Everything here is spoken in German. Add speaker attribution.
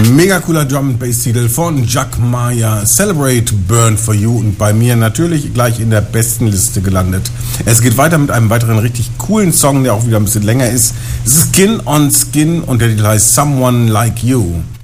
Speaker 1: Mega cooler Drum and Bass Titel von Jack Maya, Celebrate Burn for You, und bei mir natürlich gleich in der besten Liste gelandet. Es geht weiter mit einem weiteren richtig coolen Song, der auch wieder ein bisschen länger ist. Skin on Skin, und der Titel heißt Someone Like You.